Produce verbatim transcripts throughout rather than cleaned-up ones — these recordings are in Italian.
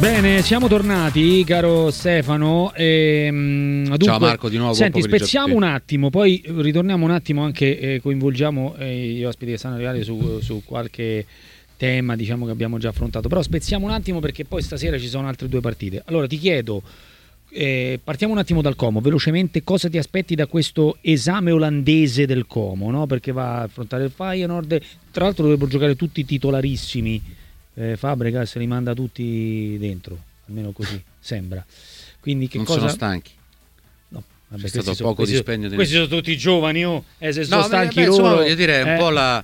Bene, siamo tornati, caro Stefano. E, dunque, ciao Marco, di nuovo. Senti, spezziamo un attimo, poi ritorniamo un attimo anche, eh, coinvolgiamo eh, gli ospiti che stanno arrivando su, su qualche tema, diciamo, che abbiamo già affrontato. Però spezziamo un attimo perché poi stasera ci sono altre due partite. Allora ti chiedo, eh, partiamo un attimo dal Como, velocemente, cosa ti aspetti da questo esame olandese del Como, no? Perché va a affrontare il Feyenoord, tra l'altro dovrebbero giocare tutti titolarissimi. Eh, Fabregas li manda tutti dentro, almeno così sembra. Quindi che non cosa... sono stanchi. No, vabbè, è stato sono, poco questi, dispendio di... questi sono tutti giovani, oh. eh, se sono no, stanchi beh, loro. Insomma, voglio dire, è un eh. po' la,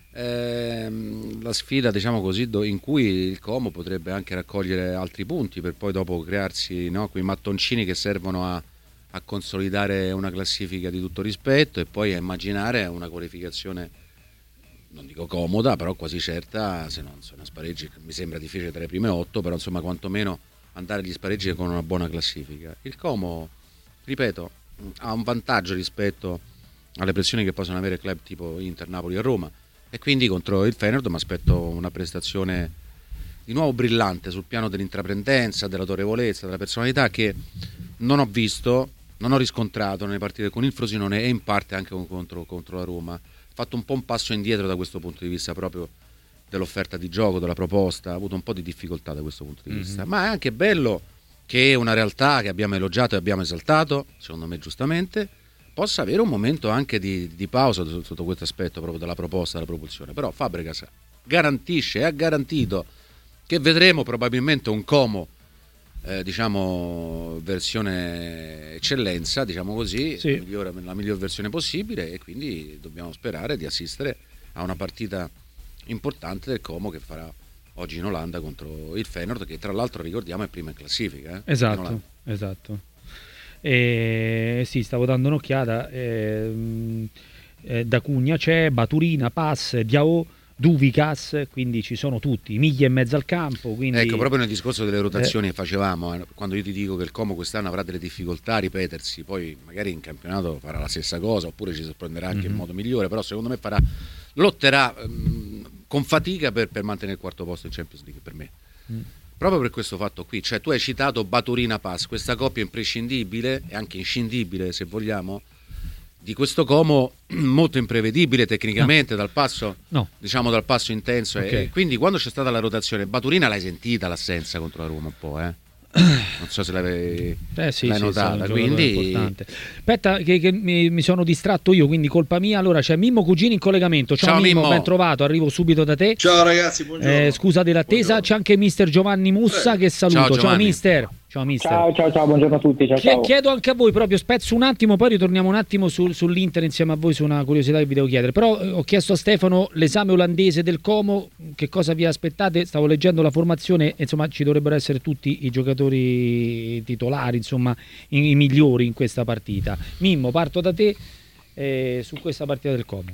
ehm, la sfida, diciamo così, do, in cui il Como potrebbe anche raccogliere altri punti per poi dopo crearsi, no, quei mattoncini che servono a, a consolidare una classifica di tutto rispetto e poi a immaginare una qualificazione, non dico comoda, però quasi certa, se non sono spareggi, mi sembra difficile tra le prime otto, però insomma quantomeno andare agli spareggi con una buona classifica. Il Como, ripeto, ha un vantaggio rispetto alle pressioni che possono avere club tipo Inter, Napoli e Roma, e quindi contro il Feyenoord mi aspetto una prestazione di nuovo brillante sul piano dell'intraprendenza, dell'autorevolezza, della personalità, che non ho visto, non ho riscontrato nelle partite con il Frosinone e in parte anche contro, contro la Roma. Fatto un po' un passo indietro da questo punto di vista proprio dell'offerta di gioco, della proposta, ha avuto un po' di difficoltà da questo punto di mm-hmm. vista, ma è anche bello che una realtà che abbiamo elogiato e abbiamo esaltato, secondo me giustamente, possa avere un momento anche di, di pausa sotto questo aspetto proprio della proposta, della propulsione. Però Fabregas garantisce e ha garantito che vedremo probabilmente un Como eh, diciamo versione eccellenza, diciamo così, sì. la, migliore, la miglior versione possibile, e quindi dobbiamo sperare di assistere a una partita importante del Como che farà oggi in Olanda contro il Feyenoord, che tra l'altro ricordiamo è prima in classifica. Eh? Esatto, in esatto. E, sì, stavo dando un'occhiata. Eh, eh, da Cugna c'è, Baturina, Pass, Diao, Duvikas, quindi ci sono tutti, miglia e mezzo al campo. Quindi... Ecco, proprio nel discorso delle rotazioni eh. che facevamo, eh, quando io ti dico che il Como quest'anno avrà delle difficoltà a ripetersi, poi magari in campionato farà la stessa cosa, oppure ci sorprenderà anche mm-hmm. in modo migliore, però secondo me farà, lotterà mh, con fatica per, per mantenere il quarto posto in Champions League per me. Mm. Proprio per questo fatto qui, cioè tu hai citato Baturina Pass, questa coppia imprescindibile e anche inscindibile, se vogliamo, di questo Como molto imprevedibile tecnicamente, no. dal passo no. diciamo dal passo intenso, okay. E quindi quando c'è stata la rotazione Baturina l'hai sentita l'assenza contro la Roma un po', eh? Non so se l'avevi eh sì, l'hai sì, notata, quindi aspetta che, che mi, mi sono distratto io, quindi colpa mia. Allora c'è Mimmo Cugini in collegamento. Ciao, Ciao Mimmo, Mimmo, ben trovato, arrivo subito da te. Ciao ragazzi, buongiorno. Eh, scusa dell'attesa, buongiorno. C'è anche mister Giovanni Mussa Prego. Che saluto. Ciao, ciao mister. Ciao mister. Ciao, ciao, ciao, buongiorno a tutti. Ciao, ciao. Chiedo anche a voi, proprio spezzo un attimo, poi ritorniamo un attimo sul, sull'Inter insieme a voi, su una curiosità che vi devo chiedere. Però eh, ho chiesto a Stefano l'esame olandese del Como, che cosa vi aspettate? Stavo leggendo la formazione, insomma ci dovrebbero essere tutti i giocatori titolari, insomma i, i migliori in questa partita. Mimmo, parto da te eh, su questa partita del Como.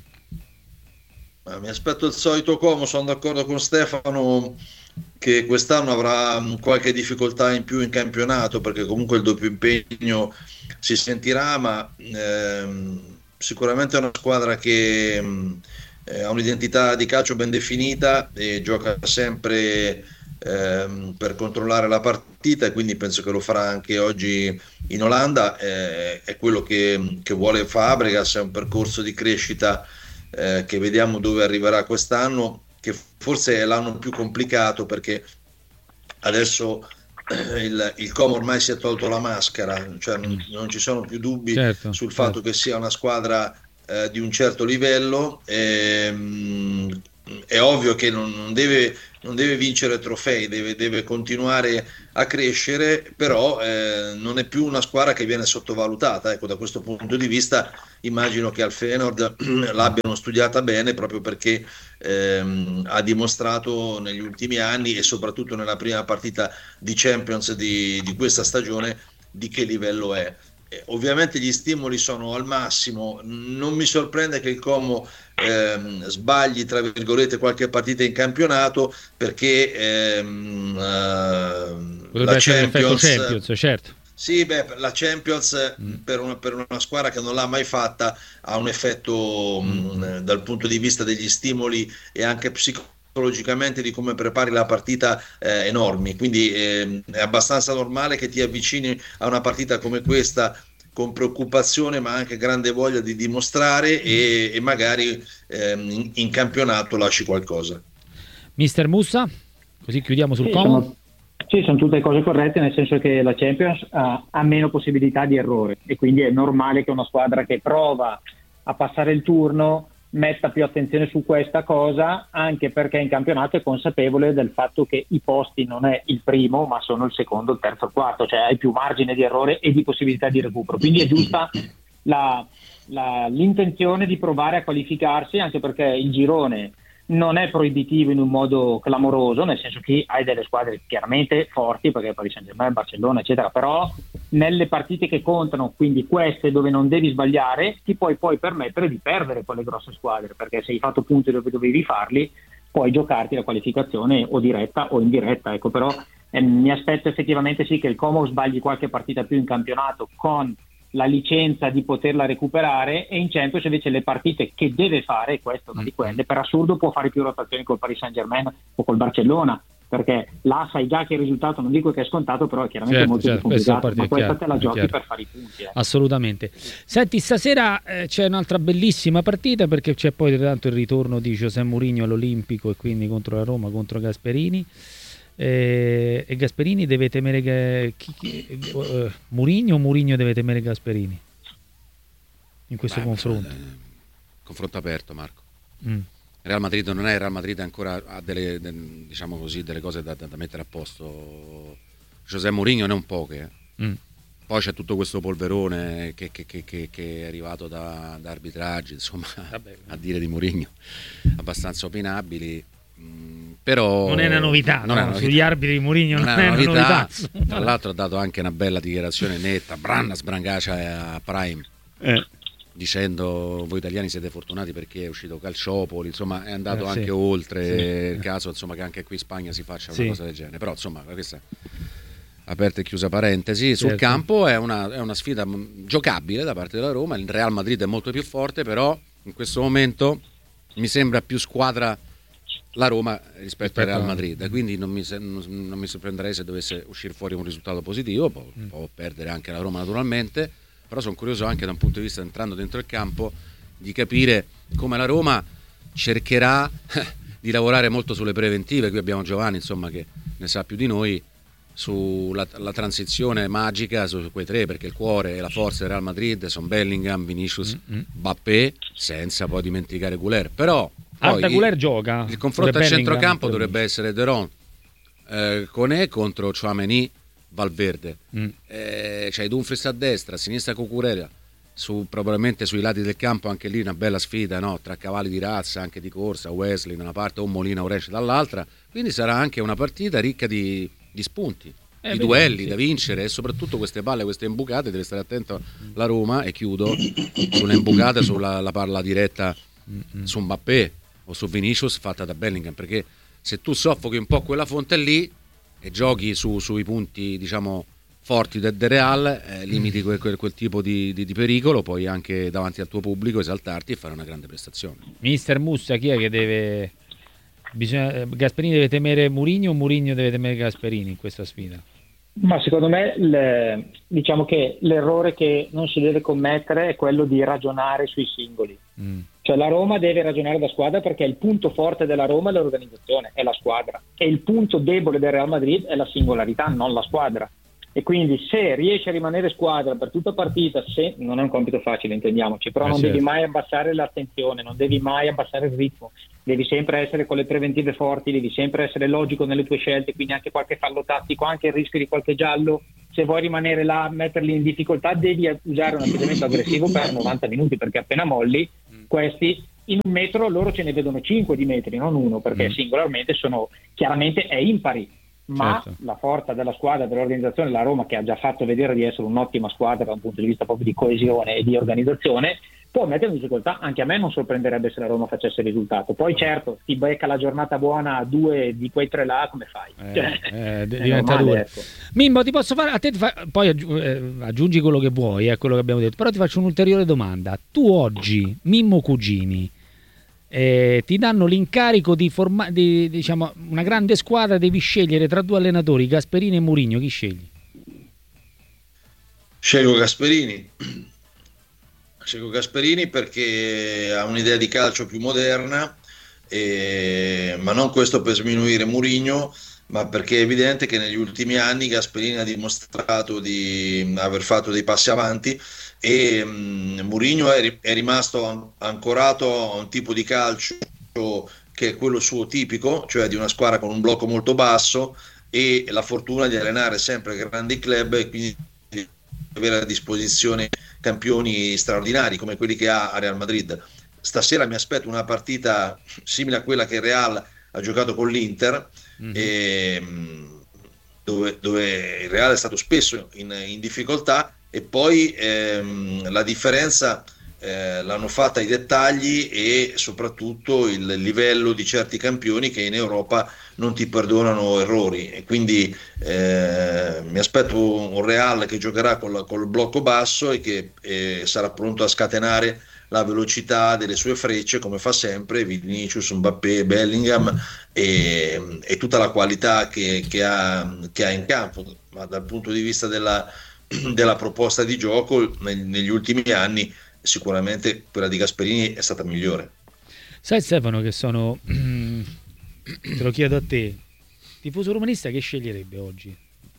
Ma mi aspetto il solito Como, sono d'accordo con Stefano che quest'anno avrà qualche difficoltà in più in campionato, perché comunque il doppio impegno si sentirà, ma ehm, sicuramente è una squadra che eh, ha un'identità di calcio ben definita e gioca sempre ehm, per controllare la partita, e quindi penso che lo farà anche oggi in Olanda. Eh, è quello che, che vuole Fabregas, è un percorso di crescita eh, che vediamo dove arriverà quest'anno, che forse è l'anno più complicato, perché adesso il, il Como ormai si è tolto la maschera, cioè non, non ci sono più dubbi certo, sul fatto certo. che sia una squadra eh, di un certo livello. E, mh, è ovvio che non, non, deve, non deve vincere trofei, deve, deve continuare a crescere, però eh, non è più una squadra che viene sottovalutata. Ecco, da questo punto di vista immagino che al Feyenoord l'abbiano studiata bene, proprio perché ehm, ha dimostrato negli ultimi anni, e soprattutto nella prima partita di Champions di, di questa stagione, di che livello è. Eh, ovviamente gli stimoli sono al massimo, non mi sorprende che il Como ehm, sbagli tra virgolette qualche partita in campionato, perché ehm, uh, la Champions, Champions certo. Sì, beh, la Champions mm. per, una, per una squadra che non l'ha mai fatta ha un effetto mm. mh, dal punto di vista degli stimoli e anche psicologici psicologicamente di come prepari la partita eh, enormi, quindi eh, è abbastanza normale che ti avvicini a una partita come questa con preoccupazione ma anche grande voglia di dimostrare e, e magari ehm, in, in campionato lasci qualcosa. Mister Mussa, così chiudiamo sul sì, Como. Sono, sì, sono tutte cose corrette, nel senso che la Champions ha, ha meno possibilità di errore e quindi è normale che una squadra che prova a passare il turno metta più attenzione su questa cosa, anche perché in campionato è consapevole del fatto che i posti non è il primo ma sono il secondo, il terzo, il quarto, cioè hai più margine di errore e di possibilità di recupero, quindi è giusta la, la, l'intenzione di provare a qualificarsi, anche perché il girone non è proibitivo in un modo clamoroso, nel senso che hai delle squadre chiaramente forti, perché Paris Saint-Germain, Barcellona eccetera, però nelle partite che contano, quindi queste dove non devi sbagliare, ti puoi poi permettere di perdere con le grosse squadre, perché se hai fatto punti dove dovevi farli puoi giocarti la qualificazione o diretta o indiretta, ecco. Però eh, mi aspetto effettivamente sì che il Como sbagli qualche partita più in campionato con la licenza di poterla recuperare, e in Champions invece le partite che deve fare, questa è una di quelle, per assurdo può fare più rotazioni col Paris Saint-Germain o col Barcellona, perché là sai già che il risultato, non dico che è scontato, però è chiaramente certo, molto certo, più complicato, ma questa te la giochi per fare i punti. Eh. Assolutamente. Senti, stasera eh, c'è un'altra bellissima partita, perché c'è poi tanto il ritorno di José Mourinho all'Olimpico e quindi contro la Roma, contro Gasperini. Eh, e Gasperini deve temere che, chi, chi, uh, Mourinho o Mourinho deve temere Gasperini in questo Beh, confronto? Eh, confronto aperto, Marco. Mm. Real Madrid non è Real Madrid, ancora ha delle, de, diciamo così, delle cose da, da mettere a posto. José Mourinho ne è un poche. Eh. Mm. Poi c'è tutto questo polverone che, che, che, che, che è arrivato da, da arbitraggi, insomma, Vabbè. a dire di Mourinho, abbastanza opinabili. Però non è una novità, no? Novità. Sugli arbitri di Mourinho non, non è una novità, novità. Tra l'altro ha dato anche una bella dichiarazione netta, branna sbrangacia a Prime, eh. dicendo voi italiani siete fortunati perché è uscito Calciopoli, insomma è andato eh, anche sì. oltre sì. il caso, insomma, che anche qui in Spagna si faccia una sì. cosa del genere, però insomma questa aperta e chiusa parentesi. Sul certo. campo è una, è una sfida giocabile da parte della Roma, il Real Madrid è molto più forte, però in questo momento mi sembra più squadra la Roma rispetto al Real Madrid, quindi non mi, non, non mi sorprenderei se dovesse uscire fuori un risultato positivo, può, mm. può perdere anche la Roma naturalmente, però sono curioso anche da un punto di vista, entrando dentro il campo, di capire come la Roma cercherà di lavorare molto sulle preventive. Qui abbiamo Giovanni, insomma, che ne sa più di noi, sulla la transizione magica su quei tre, perché il cuore e la forza del Real Madrid sono Bellingham, Vinicius, mm-hmm. Mbappé, senza poi dimenticare Goulet, però Arda Güler gioca. Il confronto a centrocampo dovrebbe essere De Ron, eh, Koné contro Tchouaméni, Valverde. Mm. Eh, c'hai Dumfries a destra, a sinistra Cucurella, su, probabilmente sui lati del campo anche lì una bella sfida, no? Tra cavalli di razza, anche di corsa, Wesley da una parte o Molina Orense dall'altra. Quindi sarà anche una partita ricca di, di spunti, eh, di beh, duelli sì. da vincere, e soprattutto queste palle, queste imbucate. Deve stare attento la Roma, e chiudo, sulle imbucate, sulla la palla diretta Mm-mm. su Mbappé o su Vinicius fatta da Bellingham, perché se tu soffochi un po' quella fonte lì e giochi su, sui punti, diciamo, forti del de Real, eh, limiti quel, quel, quel tipo di, di, di pericolo, puoi anche davanti al tuo pubblico esaltarti e fare una grande prestazione. Mister Mussa, chi è che deve bisogna... Gasperini deve temere Mourinho o Mourinho deve temere Gasperini in questa sfida? Ma secondo me le, diciamo che l'errore che non si deve commettere è quello di ragionare sui singoli. Mm. Cioè la Roma deve ragionare da squadra, perché il punto forte della Roma è l'organizzazione, è la squadra, e il punto debole del Real Madrid è la singolarità, non la squadra. E quindi se riesci a rimanere squadra per tutta partita, se non è un compito facile, intendiamoci, però eh non certo. devi mai abbassare l'attenzione, non devi mai abbassare il ritmo, devi sempre essere con le preventive forti, devi sempre essere logico nelle tue scelte, quindi anche qualche fallo tattico, anche il rischio di qualche giallo, se vuoi rimanere là, metterli in difficoltà, devi usare un atteggiamento aggressivo per novanta minuti, perché appena molli questi in un metro loro ce ne vedono cinque di metri, non uno, perché mm. singolarmente sono, chiaramente è impari. Ma certo. la forza della squadra, dell'organizzazione, la Roma, che ha già fatto vedere di essere un'ottima squadra da un punto di vista proprio di coesione e di organizzazione, può mettere in difficoltà. Anche a me non sorprenderebbe se la Roma facesse il risultato. Poi certo, ti becca la giornata buona a due di quei tre là, come fai? Eh, cioè, eh, diventa dura. Ecco. Mimmo, ti posso fare a te, fa, poi aggi- eh, aggiungi quello che vuoi, è eh, quello che abbiamo detto, però ti faccio un'ulteriore domanda. Tu oggi, Mimmo Cugini, eh, ti danno l'incarico di formare, di, diciamo, una grande squadra, devi scegliere tra due allenatori, Gasperini e Mourinho, chi scegli? Scelgo Gasperini. Scelgo Gasperini perché ha un'idea di calcio più moderna, e, ma non questo per sminuire Mourinho, ma perché è evidente che negli ultimi anni Gasperini ha dimostrato di aver fatto dei passi avanti e um, Mourinho è, è rimasto an- ancorato a un tipo di calcio che è quello suo tipico, cioè di una squadra con un blocco molto basso e la fortuna di allenare sempre grandi club e quindi di avere a disposizione campioni straordinari come quelli che ha a Real Madrid. Stasera mi aspetto una partita simile a quella che il Real ha giocato con l'Inter, mm-hmm. e, dove, dove il Real è stato spesso in, in difficoltà e poi ehm, la differenza eh, l'hanno fatta i dettagli e soprattutto il livello di certi campioni che in Europa non ti perdonano errori, e quindi eh, mi aspetto un Real che giocherà col, col blocco basso e che eh, sarà pronto a scatenare la velocità delle sue frecce come fa sempre Vinicius, Mbappé, Bellingham e, e tutta la qualità che, che, ha, che ha in campo, ma dal punto di vista della, della proposta di gioco neg- negli ultimi anni sicuramente quella di Gasperini è stata migliore. Sai Stefano che sono te lo chiedo a te, tifoso romanista che sceglierebbe oggi?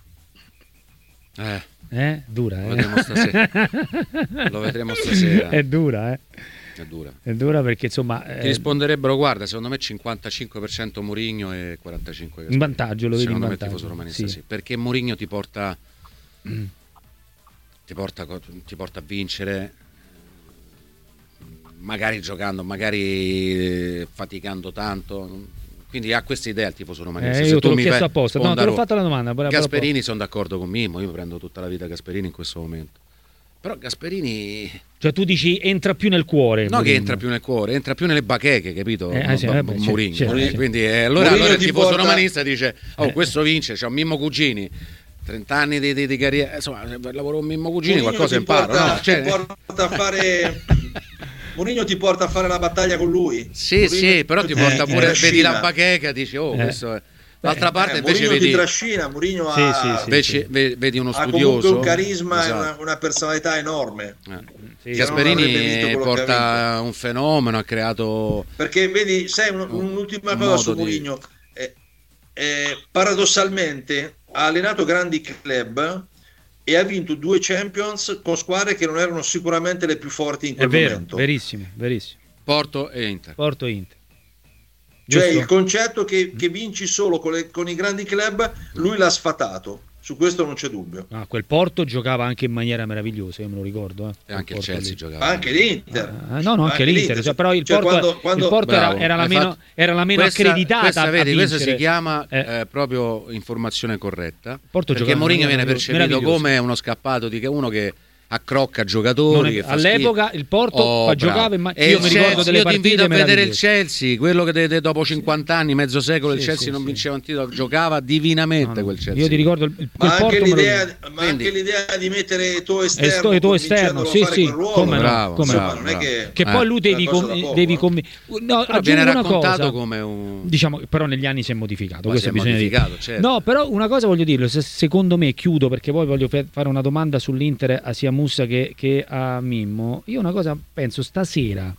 Eh, eh? Dura, eh? Lo vedremo stasera. Lo vedremo stasera. È dura, eh? È dura. È dura perché insomma ti eh... risponderebbero, guarda, secondo me cinquantacinque per cento Mourinho e quarantacinque per cento in vantaggio, lo vedi in secondo vantaggio. me tifoso romanista, sì. sì, perché Mourinho ti porta mm. ti porta ti porta a vincere, magari giocando, magari faticando tanto. Quindi ha questa idea il tifoso romanista. Eh, io te l'ho chiesto apposta, no, te l'ho fatto la domanda. Gasperini sono d'accordo con Mimmo, io prendo tutta la vita Gasperini in questo momento. Però Gasperini... Cioè tu dici entra più nel cuore. No, che entra più nel cuore, entra più nelle bacheche, capito? Eh, ah, sì, vabbè, Mourinho. certo, certo. Quindi eh, allora, Mourinho allora il tifoso porta... romanista dice, oh questo vince, c'ha un Mimmo Cugini, trenta anni di, di, di carriera, insomma, se lavoro con Mimmo Cugini Mourinho qualcosa imparo. Porta, no? Cioè... ti porta a fare... Mourinho ti porta a fare la battaglia con lui. Sì, Mourinho sì, però ti porta eh, pure, ti vedi la bacheca, dici, oh, eh. questo è... D'altra parte eh, invece Mourinho vedi... ti trascina, Mourinho sì, ha... sì, sì, invece sì. vedi uno ha studioso. comunque un carisma esatto. e una, una personalità enorme. Eh. Sì, Gasperini porta un fenomeno, ha creato... Perché vedi, sai, un, un'ultima un cosa su Mourinho. Di... Eh, eh, paradossalmente ha allenato grandi club e ha vinto due Champions con squadre che non erano sicuramente le più forti in quel È vero, momento. Verissimo, verissimo. Porto e Inter. Porto e Inter. Cioè Giusto? il concetto che, che vinci solo con, le, con i grandi club, lui l'ha sfatato. Su questo non c'è dubbio. Ah, quel Porto giocava anche in maniera meravigliosa, io me lo ricordo. Eh. E anche il Chelsea lì. giocava. Anche l'Inter. Ah, no, no, anche, anche l'Inter. l'Inter. Cioè, però il cioè, Porto, quando, quando... il Porto era, era, la meno, era la meno questa, accreditata. Questa, a vedi, vincere. questo si chiama eh. Eh, proprio informazione corretta. Porto perché Mourinho viene percepito come uno scappato di uno che accrocca giocatori. È, all'epoca il Porto oh, giocava in ma- io e mi Chelsea, ricordo delle io partite. Io ti invito a vedere il Chelsea, quello che de- de- dopo cinquanta anni, mezzo secolo, sì, il Chelsea sì, non sì. vinceva un titolo, giocava divinamente no, no. quel Chelsea. Io ti ricordo il, il ma, anche Porto l'idea, lo... ma anche l'idea di mettere tuo esterno, Esto, tuo esterno sì, sì, come bravo, come bravo, non bravo. è che, che eh. poi lui devi com- devi com- no, viene raccontato cosa, come un diciamo, però negli anni si è modificato, ma questo si è bisogna modificato, dire. Certo. No, però una cosa voglio dirlo, se, secondo me, chiudo perché poi voglio fe- fare una domanda sull'Inter a sia Mussa che, che a Mimmo. Io una cosa penso stasera,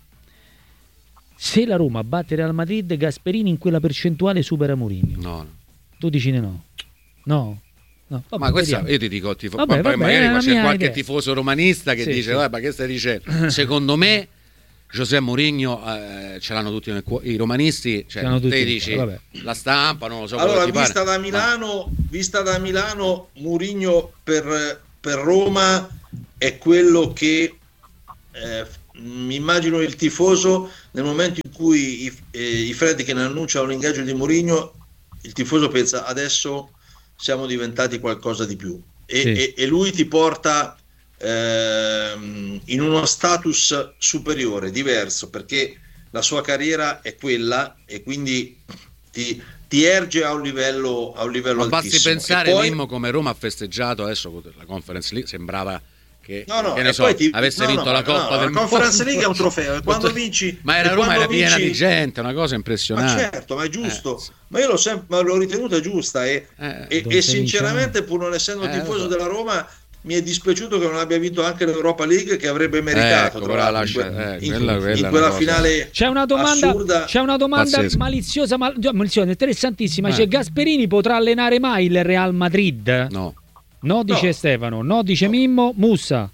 se la Roma batte Real Madrid, Gasperini in quella percentuale supera Mourinho. No, no. Tu dici no? No. No, vabbè, ma questa vediamo. io ti dico tifo, vabbè, ma poi vabbè, magari ma c'è qualche idea. tifoso romanista che sì, dice sì. ma che stai dicendo? Secondo me José Mourinho eh, ce l'hanno tutti nel cuore, i romanisti, cioè tutti, te dici vabbè. la stampa, non lo so. Allora, ti vista pare. da Milano, ma... vista da Milano, Mourinho per, per Roma è quello che eh, mi immagino il tifoso nel momento in cui i, eh, i Freddi che ne annunciano l'ingaggio di Mourinho, il tifoso pensa adesso siamo diventati qualcosa di più e, sì. e, e lui ti porta ehm, in uno status superiore, diverso, perché la sua carriera è quella e quindi ti, ti erge a un livello, a un livello ma altissimo. basti pensare poi... Mimmo come Roma ha festeggiato adesso la Conference League, sembrava che, no, no, che ne so, poi ti, avesse no, vinto no, la Coppa no, del la Conference Mondo. League è un trofeo, e quando vinci, ma era e Roma era vinci, piena di gente, una cosa impressionante. Ma certo, ma è giusto, eh, ma io l'ho sempre l'ho ritenuta giusta e, eh, e, e sinceramente, pur non essendo eh, tifoso so. della Roma, mi è dispiaciuto che non abbia vinto anche l'Europa League, che avrebbe meritato, ecco, tra lascia, in, que- eh, in, quella, quella in quella cosa. finale c'è una domanda, assurda, c'è una domanda pazzesca. maliziosa, mal, maliziosa, interessantissima. Eh. Cioè, Gasperini potrà allenare mai il Real Madrid? No. No, dice No. Stefano. No, dice Mimmo. Mussa.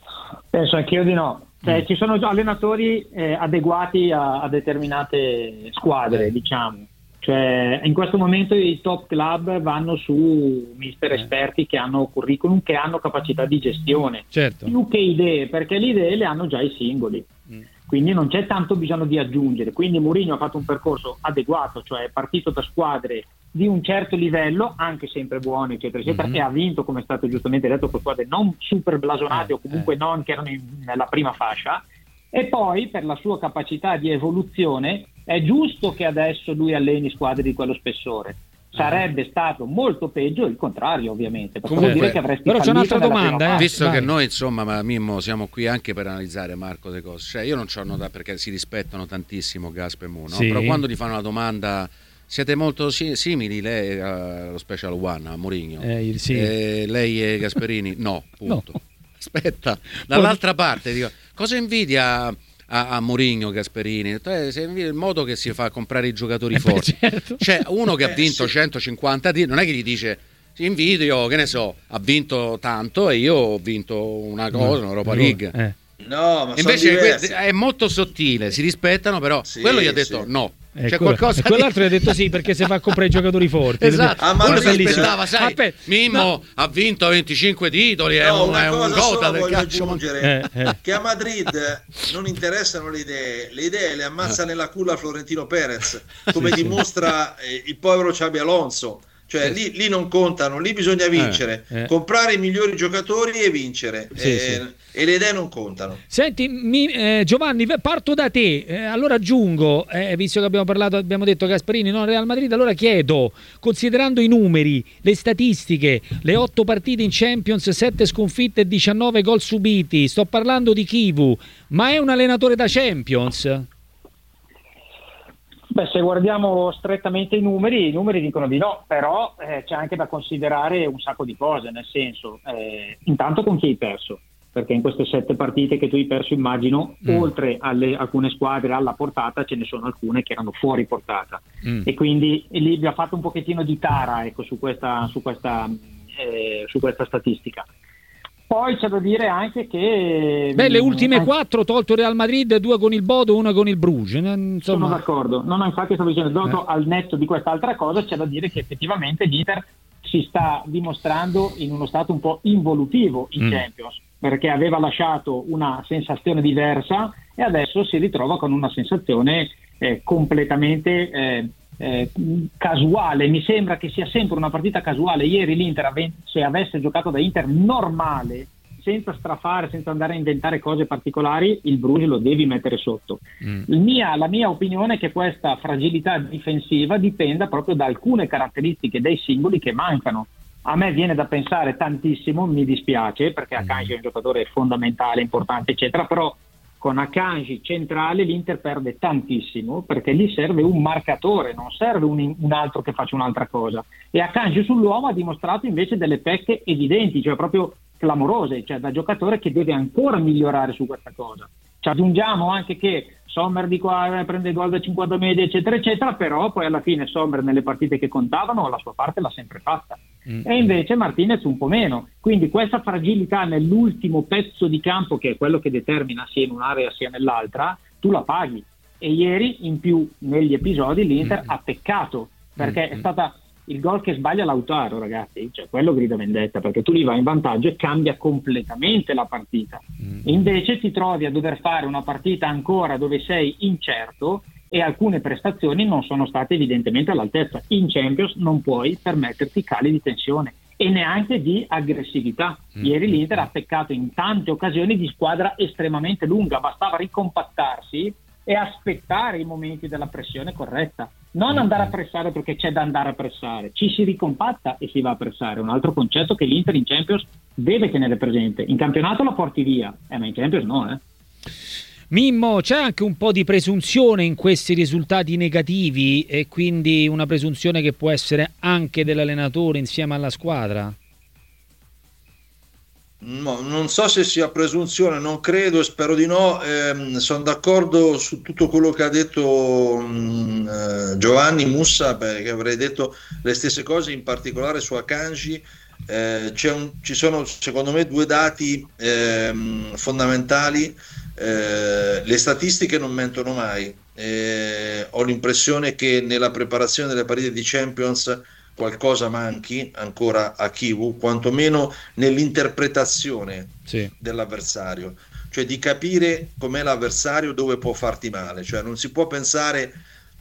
Penso anch'io di no. Cioè, Mm. ci sono già allenatori eh, adeguati a, a determinate squadre, Eh. diciamo. Cioè, in questo momento i top club vanno su mister Eh. esperti che hanno curriculum, che hanno capacità di gestione, Certo. più che idee, perché le idee le hanno già i singoli. Mm. Quindi non c'è tanto bisogno di aggiungere. Quindi Mourinho ha fatto un percorso adeguato, cioè è partito da squadre di un certo livello, anche sempre buone, eccetera, eccetera, Mhm. e ha vinto, come è stato giustamente detto, con squadre non super blasonate Eh, o comunque eh. non che erano in- nella prima fascia. E poi, per la sua capacità di evoluzione, è giusto che adesso lui alleni squadre di quello spessore. Sarebbe stato molto peggio il contrario, ovviamente, perché Comunque, vuol dire che avresti però c'è fallito un'altra nella prima domanda, eh. fase. Visto vai. che noi, insomma, ma Mimmo, siamo qui anche per analizzare, Marco, le cose. Cioè, io non c'ho nota perché si rispettano tantissimo Gasp e Mu, no? Sì. Però quando ti fanno una domanda, siete molto si- simili lei allo Special One, a Mourinho. Eh, sì. Eh, lei e Gasperini? No, punto. No. Aspetta, dall'altra parte dico, cosa invidia a, a Mourinho Gasperini? Eh, se invidia il modo che si fa comprare i giocatori Eh, beh, forti. certo. C'è uno che ha Eh, vinto sì. centocinquanta titoli, non è che gli dice invidio, che ne so, ha vinto tanto e io ho vinto una cosa, un'Europa League. Eh. no, ma Invece sono que- diversi. è molto sottile, si rispettano, però Sì, quello gli ha detto sì. no. Eh, C'è quello- qualcosa e quell'altro di... gli ha detto sì perché se fa a comprare i giocatori forti. Esatto, A uno Madrid, si aspettava, eh. sai, Aspetta, Mimmo no. ha vinto venticinque titoli, è No, un, una è un cosa gota solo del voglio calcio. aggiungere, Eh, eh. che a Madrid non interessano le idee, le idee le ammazza nella culla Florentino Perez, come Sì, sì. dimostra eh, il povero Xabi Alonso. Cioè Sì. lì, lì non contano, lì bisogna vincere, Eh, eh. comprare i migliori giocatori e vincere, Sì, eh, sì. e le idee non contano. Senti, mi- eh, Giovanni, v- parto da te. Eh, allora aggiungo, eh, visto che abbiamo parlato, abbiamo detto Gasperini, non Real Madrid, allora chiedo, considerando i numeri, le statistiche, le otto partite in Champions, sette sconfitte e diciannove gol subiti, sto parlando di Kivu, ma è un allenatore da Champions? Beh, se guardiamo strettamente i numeri, i numeri dicono di no, però eh, c'è anche da considerare un sacco di cose, nel senso, eh, intanto con chi hai perso, perché in queste sette partite che tu hai perso, immagino, Mm. oltre alle alcune squadre alla portata, ce ne sono alcune che erano fuori portata, Mm. e quindi e lì vi ha fatto un pochettino di tara, ecco, su questa, su questa, eh, su questa statistica. Poi c'è da dire anche che... Beh, le ultime anche- quattro, tolto Real Madrid, due con il Bodo, una con il Bruges. eh, Sono Insomma, d'accordo, no, no, infatti stavo dicendo, dopo, Eh. al netto di quest'altra cosa c'è da dire che effettivamente l'Inter si sta dimostrando in uno stato un po' involutivo in Mm. Champions, perché aveva lasciato una sensazione diversa e adesso si ritrova con una sensazione eh, completamente eh, eh, casuale. Mi sembra che sia sempre una partita casuale. Ieri l'Inter, ave- se avesse giocato da Inter normale, senza strafare, senza andare a inventare cose particolari, il Bruges lo devi mettere sotto. Mm. Il mia- la mia opinione è che questa fragilità difensiva dipenda proprio da alcune caratteristiche dei singoli che mancano. A me viene da pensare tantissimo, mi dispiace, perché Akanji è un giocatore fondamentale, importante, eccetera, però con Akanji centrale l'Inter perde tantissimo, perché lì serve un marcatore, non serve un, un altro che faccia un'altra cosa. E Akanji sull'uomo ha dimostrato invece delle pecche evidenti, cioè proprio clamorose, cioè da giocatore che deve ancora migliorare su questa cosa. Ci aggiungiamo anche che Sommer di qua eh, prende gol da cinquanta metri, eccetera, eccetera, però poi alla fine Sommer nelle partite che contavano la sua parte l'ha sempre fatta. Mm. E invece Martinez un po' meno. Quindi questa fragilità nell'ultimo pezzo di campo, che è quello che determina sia in un'area sia nell'altra, tu la paghi. E ieri in più negli episodi l'Inter Mm. ha peccato, perché Mm. è stata il gol che sbaglia Lautaro, ragazzi, cioè quello grida vendetta, perché tu lì vai in vantaggio e cambia completamente la partita. Mm. Invece ti trovi a dover fare una partita ancora dove sei incerto e alcune prestazioni non sono state evidentemente all'altezza. In Champions non puoi permetterti cali di tensione e neanche di aggressività. Mm. Ieri l'Inter ha peccato in tante occasioni di squadra estremamente lunga, bastava ricompattarsi e aspettare i momenti della pressione corretta. non andare a pressare perché c'è da andare a pressare, ci si ricompatta e si va a pressare. Un altro concetto che l'Inter in Champions deve tenere presente. In campionato la porti via, eh, ma in Champions no, eh. Mimmo, c'è anche un po' di presunzione in questi risultati negativi, e quindi una presunzione che può essere anche dell'allenatore insieme alla squadra? No, non so se sia presunzione, non credo e spero di no. Eh, sono d'accordo su tutto quello che ha detto mh, eh, Giovanni Mussa, perché avrei detto le stesse cose, in particolare su Akanji. Eh, c'è un, ci sono secondo me due dati eh, fondamentali. Eh, le statistiche non mentono mai. Eh, ho l'impressione che nella preparazione delle partite di Champions qualcosa manchi ancora a Chivu, quantomeno nell'interpretazione sì. dell'avversario, cioè di capire com'è l'avversario, dove può farti male. Cioè non si può pensare,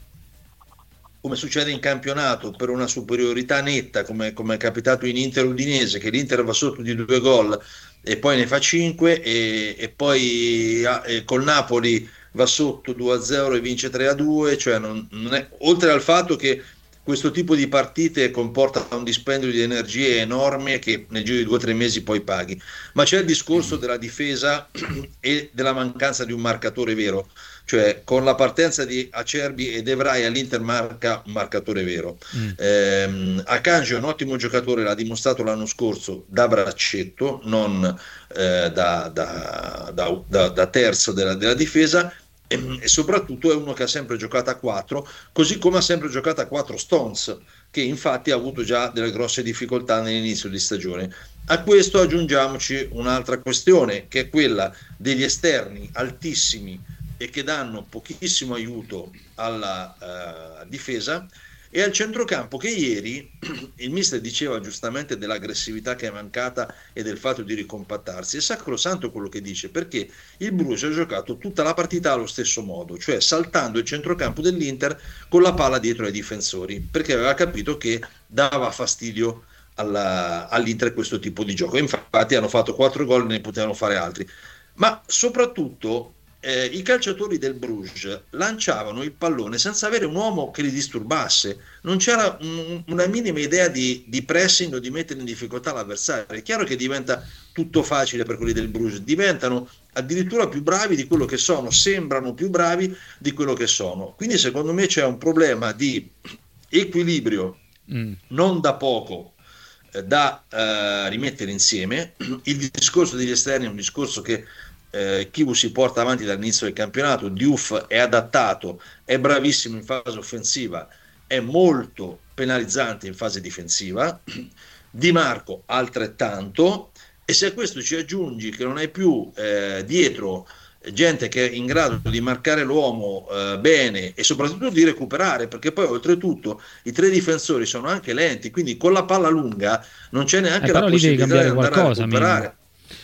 come succede in campionato, per una superiorità netta, come, come è capitato in Inter Udinese, che l'Inter va sotto di due gol e poi ne fa cinque, e, e poi ah, e col Napoli va sotto due a zero e vince tre a due. Cioè non, non è, oltre al fatto che questo tipo di partite comporta un dispendio di energie enorme che nel giro di due o tre mesi poi paghi, ma c'è il discorso della difesa e della mancanza di un marcatore vero. Cioè con la partenza di Acerbi e De Vrij all'Inter marca un marcatore vero. mm. ehm, Akanji è un ottimo giocatore, l'ha dimostrato l'anno scorso da braccetto, non eh, da, da, da, da, da terzo della, della difesa, e soprattutto è uno che ha sempre giocato a quattro, così come ha sempre giocato a quattro Stones, che infatti ha avuto già delle grosse difficoltà all'inizio di stagione. A questo aggiungiamoci un'altra questione, che è quella degli esterni altissimi e che danno pochissimo aiuto alla uh, difesa, e al centrocampo, che ieri il mister diceva giustamente dell'aggressività che è mancata e del fatto di ricompattarsi. È sacrosanto quello che dice, perché il Bruges ha giocato tutta la partita allo stesso modo, cioè saltando il centrocampo dell'Inter con la palla dietro ai difensori, perché aveva capito che dava fastidio alla, all'Inter questo tipo di gioco. Infatti hanno fatto quattro gol, ne potevano fare altri, ma soprattutto Eh, i calciatori del Bruges lanciavano il pallone senza avere un uomo che li disturbasse. Non c'era un, una minima idea di, di pressing o di mettere in difficoltà l'avversario. È chiaro che diventa tutto facile per quelli del Bruges, diventano addirittura più bravi di quello che sono, sembrano più bravi di quello che sono. Quindi secondo me c'è un problema di equilibrio mm. non da poco eh, da eh, rimettere insieme. Il discorso degli esterni è un discorso che Eh, Chivu si porta avanti dall'inizio del campionato. Diouf è adattato, è bravissimo in fase offensiva, è molto penalizzante in fase difensiva. Di Marco altrettanto, e se a questo ci aggiungi che non hai più eh, dietro gente che è in grado di marcare l'uomo eh, bene e soprattutto di recuperare, perché poi oltretutto i tre difensori sono anche lenti, quindi con la palla lunga non c'è neanche eh, la possibilità di andare qualcosa, a recuperare.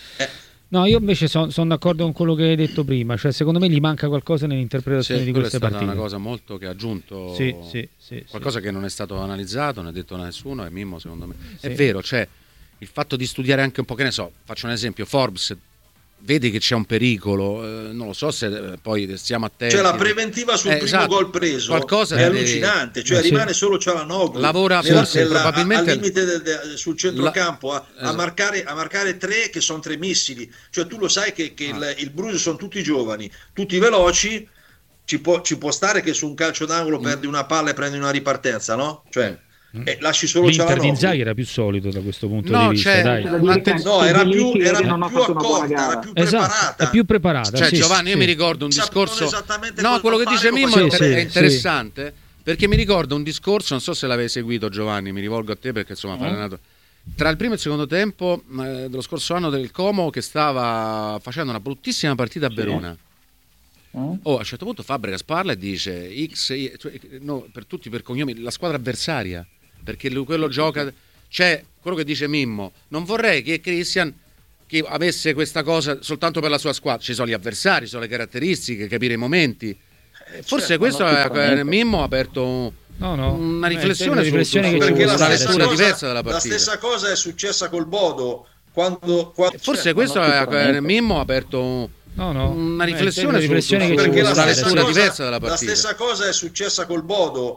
No, io invece sono son d'accordo con quello che hai detto prima, cioè secondo me gli manca qualcosa nell'interpretazione sì, di queste partite. È stata una cosa molto che ha aggiunto, sì, sì, sì, qualcosa sì. che non è stato analizzato, non è detto da nessuno, e Mimmo secondo me sì. è vero, cioè il fatto di studiare anche un po', che ne so, faccio un esempio, Forbes, vedi che c'è un pericolo, eh, non lo so se eh, poi stiamo attenti. Cioè la preventiva sul eh, primo esatto. gol preso Qualcosa è devi... allucinante, cioè eh, rimane sì. solo Cialanoglu, lavora nella, forse nella, probabilmente al limite de, de, sul centrocampo la... a, a, marcare, a marcare tre che sono tre missili, cioè tu lo sai che, che ah. il, il Bruges sono tutti giovani, tutti veloci, ci può, ci può stare che su un calcio d'angolo mm. perdi una palla e prendi una ripartenza, no? Cioè Eh, lasci solo l'Inter di Inzaghi era più solido da questo punto no, di vista, dai. no, era più, era più accorta, era più esatto, preparata. è più preparata. Cioè, sì, Giovanni, sì. io mi ricordo un discorso. No, quello che dice Mimmo sì, è, inter- sì, è interessante, sì. Perché mi ricordo un discorso, non so se l'avevi seguito, Giovanni, mi rivolgo a te perché insomma, mm. allenato, tra il primo e il secondo tempo eh, dello scorso anno del Como, che stava facendo una bruttissima partita a Verona. Sì. Oh, a un certo punto Fabregas parla e dice X, cioè, no, per tutti per cognomi, la squadra avversaria, perché lui, quello gioca, c'è quello che dice Mimmo, non vorrei che Christian che avesse questa cosa soltanto per la sua squadra, ci sono gli avversari, ci sono le caratteristiche, capire i momenti, eh, forse certo, questo è, Mimmo ha aperto no, no. una riflessione, su, su, su, perché su una lettura cosa, diversa della partita. La stessa cosa è successa col Bodo quando, quando forse cioè, questo è, Mimmo ha aperto no, no. una riflessione, riflessione su, che su, ci perché su la una stessa lettura cosa, diversa della partita. La stessa cosa è successa col Bodo